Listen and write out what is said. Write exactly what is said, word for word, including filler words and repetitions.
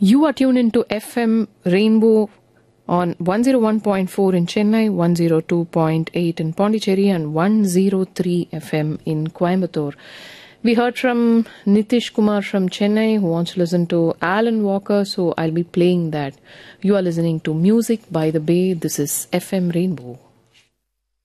You are tuned into F M Rainbow on one oh one point four in Chennai, one oh two point eight in Pondicherry, and one oh three F M in Coimbatore. We heard from Nitish Kumar from Chennai, who wants to listen to Alan Walker, so I'll be playing that. You are listening to Music by the Bay. This is F M Rainbow.